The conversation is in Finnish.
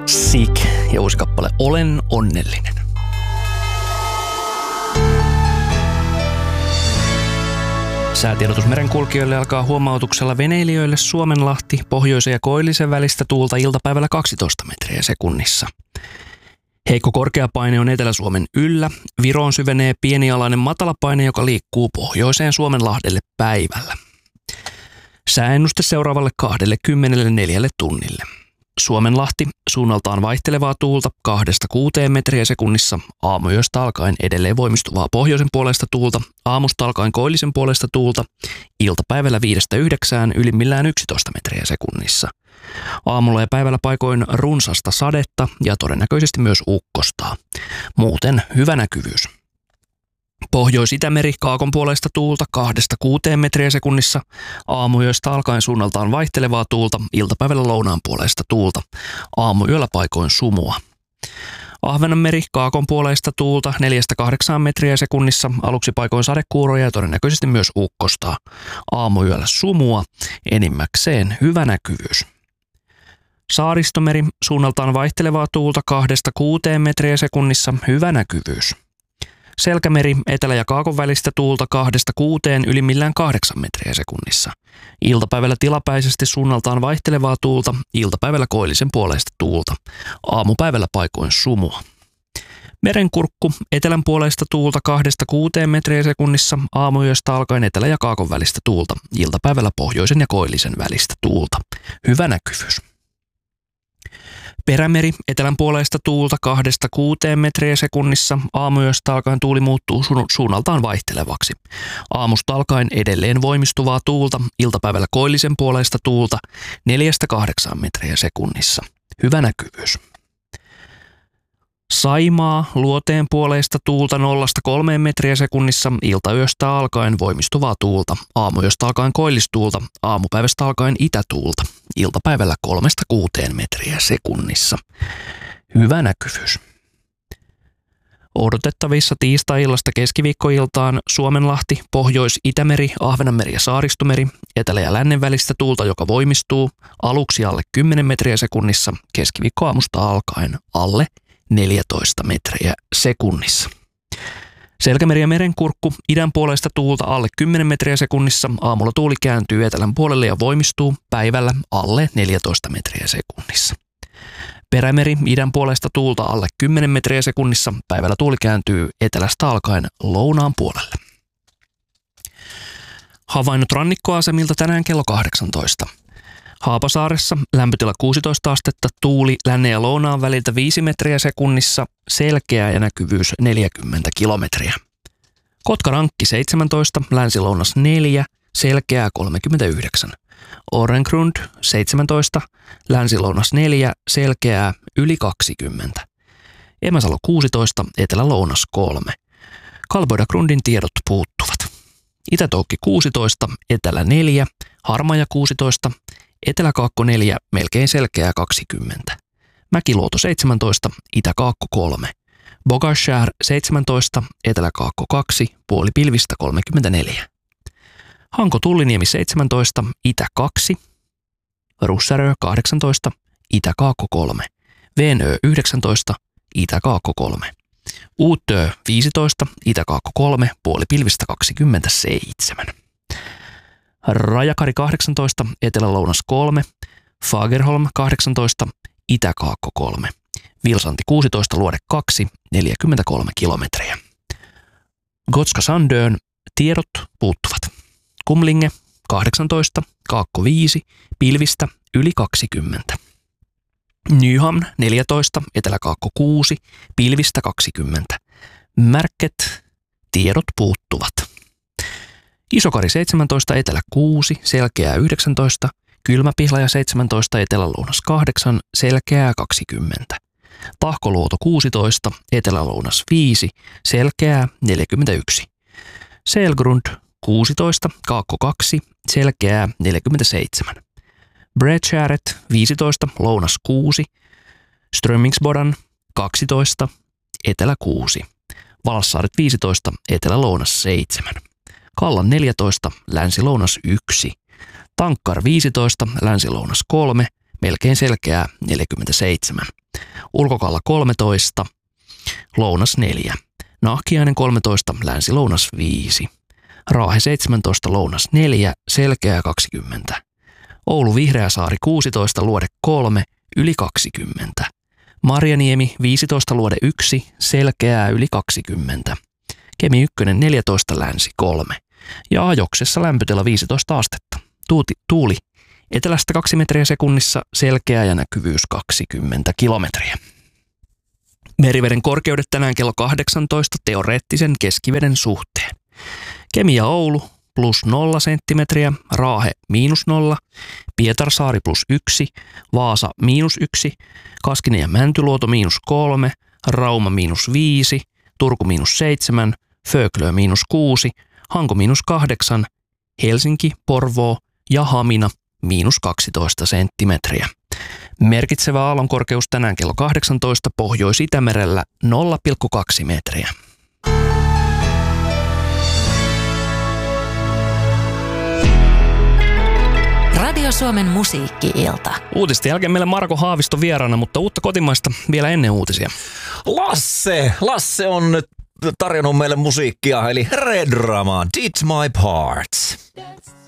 Sick ja uusi kappale Olen onnellinen. Säätiedotus merenkulkijoille alkaa huomautuksella veneilijöille Suomenlahti, Pohjoisen ja Koillisen välistä tuulta iltapäivällä 12 metriä sekunnissa. Heikko korkeapaine on Etelä-Suomen yllä. Viroon syvenee pienialainen matalapaine, joka liikkuu pohjoiseen Suomenlahdelle päivällä. Sääennuste seuraavalle 24 tunnille. Suomenlahti, suunnaltaan vaihtelevaa tuulta 2-6 metriä sekunnissa, aamuyöstä alkaen edelleen voimistuvaa pohjoisen puolesta tuulta, aamusta alkaen koillisen puolesta tuulta, iltapäivällä 5-9, ylimmillään 11 metriä sekunnissa. Aamulla ja päivällä paikoin runsasta sadetta ja todennäköisesti myös ukkostaa. Muuten hyvä näkyvyys. Pohjois-Itämeri kaakon puolesta tuulta 2-6 metriä sekunnissa, aamuyöstä alkaen suunnaltaan vaihtelevaa tuulta, iltapäivällä lounaan puolesta tuulta, aamuyöllä paikoin sumua. Ahvenanmeri kaakon puolesta tuulta 4-8 metriä sekunnissa, aluksi paikoin sadekuuroja ja todennäköisesti myös ukkostaa. Aamuyöllä sumua, enimmäkseen hyvä näkyvyys. Saaristomeri suunnaltaan vaihtelevaa tuulta 2-6 metriä sekunnissa, hyvä näkyvyys. Selkämeri etelä- ja kaakon välistä tuulta 2-6, ylimmillään 8 metriä sekunnissa. Iltapäivällä tilapäisesti suunnaltaan vaihtelevaa tuulta, iltapäivällä koillisen puoleista tuulta. Aamupäivällä paikoin sumua. Merenkurkku etelän puoleista tuulta 2-6 metriä sekunnissa, aamuyöstä alkaen etelä- ja kaakon välistä tuulta. Iltapäivällä pohjoisen ja koillisen välistä tuulta. Hyvä näkyvyys. Perämeri etelän puoleista tuulta 2-6 metriä sekunnissa, aamuyöstä alkaen tuuli muuttuu suunnaltaan vaihtelevaksi. Aamusta alkaen edelleen voimistuvaa tuulta, iltapäivällä koillisen puoleista tuulta 4-8 metriä sekunnissa. Hyvä näkyvyys. Saimaa luoteen puoleista tuulta 0-3 metriä sekunnissa, iltayöstä alkaen voimistuvaa tuulta, aamuyöstä alkaen koillistuulta, aamupäivästä alkaen itätuulta, iltapäivällä 3-6 metriä sekunnissa. Hyvä näkyvyys. Odotettavissa tiistai-illasta keskiviikkoiltaan Suomenlahti, Pohjois-Itämeri, Ahvenanmeri ja Saaristomeri, etelä- ja lännen välistä tuulta, joka voimistuu, aluksi alle 10 metriä sekunnissa, keskiviikkoaamusta alkaen alle 14 metriä sekunnissa. Selkämeri ja merenkurkku idän puolesta tuulta alle 10 metriä sekunnissa, aamulla tuuli kääntyy etelän puolelle ja voimistuu, päivällä alle 14 metriä sekunnissa. Perämeri idän puolesta tuulta alle 10 metriä sekunnissa, päivällä tuuli kääntyy etelästä alkaen lounaan puolelle. Havainnot rannikkoasemilta tänään kello 18. Haapasaaressa lämpötila 16 astetta, tuuli lännen ja lounaan väliltä 5 metriä sekunnissa, selkeä ja näkyvyys 40 kilometriä. Kotkarankki 17, länsi-lounas 4, selkeää 39. Orrengrund 17, länsi-lounas 4, selkeää yli 20. Emäsalo 16, etelä-lounas 3. Kalboidagrundin tiedot puuttuvat. Itätoukki 16, etelä 4, Harmaja 16, Etelä-Kaakko 4, melkein selkeää 20. Mäkiluoto 17, Itä-Kaakko 3. Bogashär 17, Etelä-Kaakko 2, puoli pilvistä 34. Hanko-Tulliniemi 17, Itä 2. Russärö 18, Itä-Kaakko 3. Veenö 19, Itä-Kaakko 3. Uutö 15, Itä-Kaakko 3, puoli pilvistä 27. Rajakari 18, Etelä-lounas 3, Fagerholm 18, Itä-Kaakko 3, Vilsanti 16, Luode 2, 43 kilometriä. Gotska Sandön tiedot puuttuvat. Kumlinge 18, Kaakko 5, pilvistä yli 20. Nyhamn 14, Etelä-Kaakko 6, pilvistä 20. Märket tiedot puuttuvat. Isokari 17, Etelä 6, selkeää 19, Kylmäpihlaja 17, Etelä-lounas 8, selkeää 20. Tahkoluoto 16, Etelä-lounas 5, selkeää 41. Selgrund 16, Kaakko 2, selkeää 47. Bredgäret 15, lounas 6, Strömingsbodan 12, Etelä 6. Valssaaret 15, Etelä-lounas 7. Kallan 14, länsi-lounas 1. Tankkar 15, länsi-lounas 3, melkein selkeää 47. Ulkokalla 13, lounas 4, Nahkiainen 13, länsi-lounas 5, Raahe 17, lounas 4, selkeää 20, Oulu Vihreäsaari 16, luode 3, yli 20, Marjaniemi 15, luode 1, selkeää yli 20, Kemi 1 14, länsi 3 ja Ajoksessa lämpötila 15 astetta. Tuuli etelästä 2 metriä sekunnissa, selkeä ja näkyvyys 20 kilometriä. Meriveden korkeudet tänään kello 18 teoreettisen keskiveden suhteen. Kemi ja Oulu plus 0 senttimetriä, Raahe miinus 0, Pietarsaari plus 1, Vaasa miinus 1, Kaskinen ja Mäntyluoto miinus 3, Rauma miinus 5, Turku miinus 7, Föglö miinus 6, Hanko miinus 8, Helsinki, Porvoo ja Hamina miinus 12 senttimetriä. Merkitsevä aallonkorkeus tänään kello 18 Pohjois-Itämerellä 0,2 metriä. Radio Suomen musiikki-ilta. Uutisten jälkeen meillä Marko Haavisto vieraana, mutta uutta kotimaista vielä ennen uutisia. Lasse on nyt tarjonnut meille musiikkia, eli Red Drama, Did My Part.